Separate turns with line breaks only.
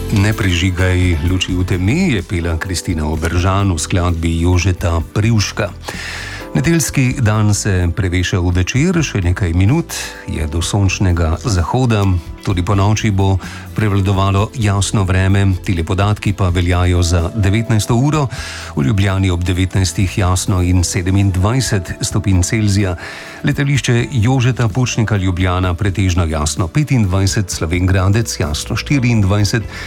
Ne prižigaj luči v temi, je pela Kristina Oberžan v skladbi Jožeta Privška. Nedeljski dan se preveša v večer, še nekaj minut je do sončnega zahoda, tudi po noči bo prevladovalo jasno vreme, tile podatki pa veljajo za 19. uro, v Ljubljani ob 19. jasno in 27 stopinj Celzija, letališče Jožeta Pučnika Ljubljana pretežno jasno 25, Slovenj Gradec jasno 24,